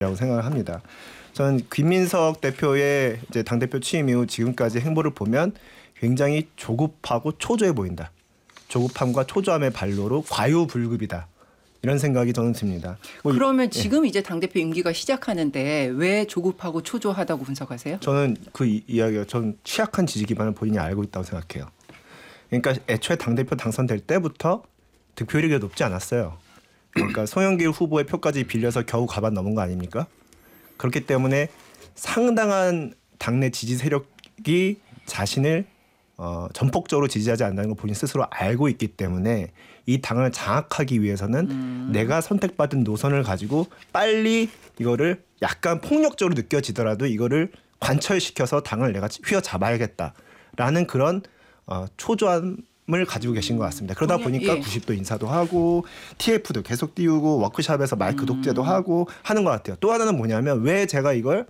생각을 합니다. 저는 김민석 대표의 이제 당대표 취임 이후 지금까지 행보를 보면 굉장히 조급하고 초조해 보인다. 조급함과 초조함의 발로로 과유불급이다. 이런 생각이 저는 듭니다. 그러면 지금 이제 당대표 임기가 시작하는데 왜 조급하고 초조하다고 분석하세요? 저는 그 이야기가 전 취약한 지지 기반을 본인이 알고 있다고 생각해요. 그러니까 애초에 당대표 당선될 때부터 득표율이 높지 않았어요. 그러니까 송영길 후보의 표까지 빌려서 겨우 과반 넘은 거 아닙니까? 그렇기 때문에 상당한 당내 지지 세력이 자신을 전폭적으로 지지하지 않는다는 걸 본인 스스로 알고 있기 때문에 이 당을 장악하기 위해서는 내가 선택받은 노선을 가지고 빨리 이거를 약간 폭력적으로 느껴지더라도 이거를 관철시켜서 당을 내가 휘어잡아야겠다라는 그런 초조함을 가지고 계신 것 같습니다. 그러다 보니까 90도 인사도 하고 TF도 계속 띄우고 워크숍에서 마이크 독재도 하고 하는 것 같아요. 또 하나는 뭐냐면 왜 제가 이걸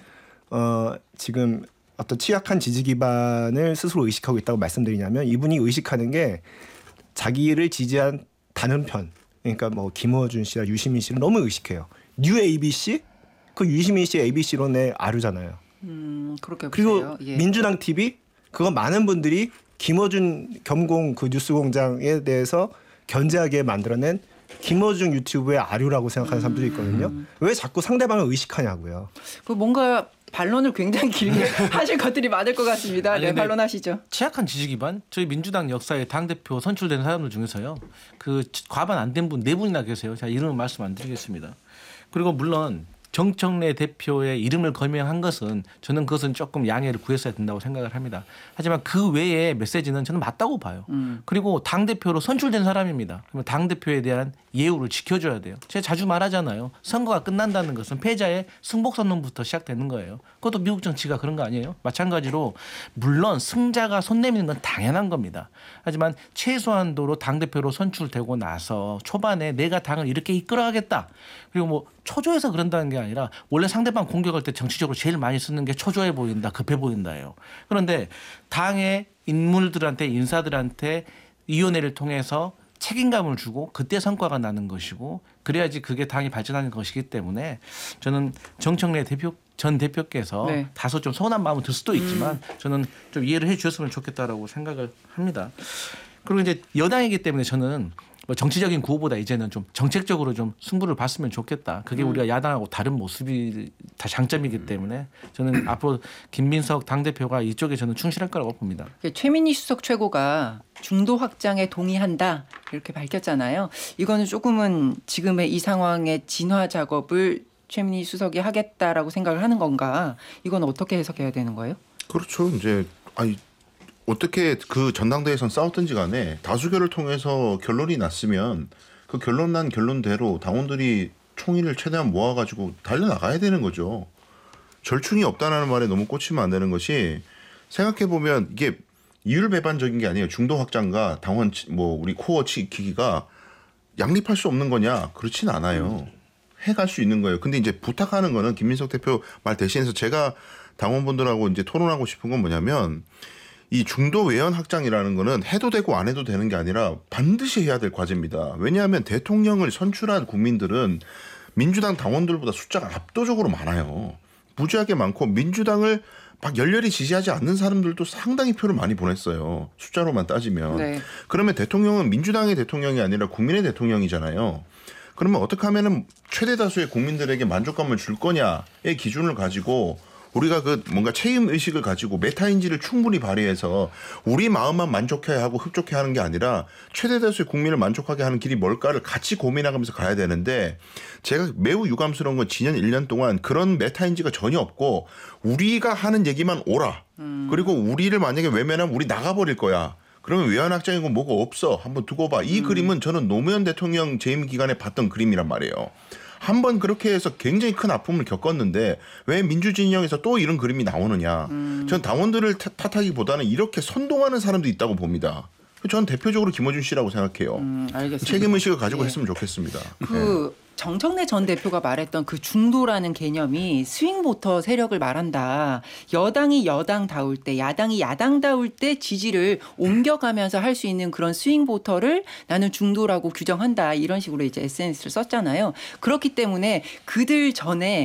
지금 어떤 취약한 지지 기반을 스스로 의식하고 있다고 말씀드리냐면 이분이 의식하는 게 자기를 지지한 다른 편, 그러니까 뭐 김어준 씨나 유시민 씨를 너무 의식해요. 뉴 ABC? 그 유시민 씨 ABC론의 아류잖아요. 그렇게 그리고 보세요. 예. 민주당 TV? 그거 많은 분들이 김어준 겸공 그 뉴스공장에 대해서 견제하게 만들어낸 김어준 유튜브의 아류라고 생각하는 사람들이 있거든요. 왜 자꾸 상대방을 의식하냐고요. 그 뭔가 반론을 굉장히 길게 하실 것들이 많을 것 같습니다. 아니, 네, 반론하시죠. 취약한 지지 기반? 저희 민주당 역사에 당대표 선출된 사람들 중에서요. 그 과반 안 된 분 4분이나 계세요. 제가 이름은 말씀 안 드리겠습니다. 그리고 물론 정청래 대표의 이름을 거명한 것은 저는 그것은 조금 양해를 구했어야 된다고 생각을 합니다. 하지만 그 외의 메시지는 저는 맞다고 봐요. 그리고 당대표로 선출된 사람입니다. 그러면 당대표에 대한 예우를 지켜줘야 돼요. 제가 자주 말하잖아요. 선거가 끝난다는 것은 패자의 승복선언부터 시작되는 거예요. 그것도 미국 정치가 그런 거 아니에요? 마찬가지로 물론 승자가 손 내미는 건 당연한 겁니다. 하지만 최소한도로 당대표로 선출되고 나서 초반에 내가 당을 이렇게 이끌어가겠다. 그리고 뭐 초조해서 그런다는 게 아니라 원래 상대방 공격할 때 정치적으로 제일 많이 쓰는 게 초조해 보인다, 급해 보인다예요. 그런데 당의 인물들한테 인사들한테 위원회를 통해서 책임감을 주고 그때 성과가 나는 것이고 그래야지 그게 당이 발전하는 것이기 때문에 저는 정청래 전 대표께서 네. 다소 좀 서운한 마음은 들 수도 있지만 저는 좀 이해를 해 주셨으면 좋겠다라고 생각을 합니다. 그리고 이제 여당이기 때문에 저는 뭐 정치적인 구호보다 이제는 좀 정책적으로 좀 승부를 봤으면 좋겠다. 그게 우리가 야당하고 다른 모습이 다 장점이기 때문에 저는 앞으로 김민석 당대표가 이쪽에 저는 충실할 거라고 봅니다. 최민희 수석 최고가 중도 확장에 동의한다 이렇게 밝혔잖아요. 이거는 조금은 지금의 이 상황의 진화 작업을 최민희 수석이 하겠다라고 생각을 하는 건가? 이건 어떻게 해석해야 되는 거예요? 그렇죠. 이제 어떻게 그 전당대회에선 싸웠든지 간에 다수결을 통해서 결론이 났으면 그 결론 난 결론대로 당원들이 총의를 최대한 모아가지고 달려나가야 되는 거죠. 절충이 없다는 말에 너무 꽂히면 안 되는 것이 생각해보면 이게 이율배반적인 게 아니에요. 중도 확장과 당원 뭐 우리 코어 지키기가 양립할 수 없는 거냐? 그렇진 않아요. 해갈 수 있는 거예요. 근데 이제 부탁하는 거는 김민석 대표 말 대신해서 제가 당원분들하고 이제 토론하고 싶은 건 뭐냐면 이 중도 외연 확장이라는 거는 해도 되고 안 해도 되는 게 아니라 반드시 해야 될 과제입니다. 왜냐하면 대통령을 선출한 국민들은 민주당 당원들보다 숫자가 압도적으로 많아요. 무지하게 많고 민주당을 막 열렬히 지지하지 않는 사람들도 상당히 표를 많이 보냈어요. 숫자로만 따지면. 네. 그러면 대통령은 민주당의 대통령이 아니라 국민의 대통령이잖아요. 그러면 어떻게 하면은 최대 다수의 국민들에게 만족감을 줄 거냐의 기준을 가지고 우리가 그 뭔가 책임 의식을 가지고 메타인지를 충분히 발휘해서 우리 마음만 만족해야 하고 흡족해야 하는 게 아니라 최대 다수의 국민을 만족하게 하는 길이 뭘까를 같이 고민하면서 가야 되는데 제가 매우 유감스러운 건 지난 1년 동안 그런 메타인지가 전혀 없고 우리가 하는 얘기만 오라. 그리고 우리를 만약에 외면하면 우리 나가버릴 거야. 그러면 외연 확장이고 뭐가 없어. 한번 두고 봐. 이 그림은 저는 노무현 대통령 재임 기간에 봤던 그림이란 말이에요. 한번 그렇게 해서 굉장히 큰 아픔을 겪었는데 왜 민주진영에서 또 이런 그림이 나오느냐. 전 당원들을 탓하기보다는 이렇게 선동하는 사람도 있다고 봅니다. 저는 대표적으로 김어준 씨라고 생각해요. 알겠습니다. 책임의식을 가지고 했으면 좋겠습니다. 그 정청래 전 대표가 말했던 그 중도라는 개념이 스윙보터 세력을 말한다. 여당이 여당다울 때, 야당이 야당다울 때 지지를 옮겨가면서 할 수 있는 그런 스윙보터를 나는 중도라고 규정한다. 이런 식으로 이제 SNS를 썼잖아요. 그렇기 때문에 그들 전에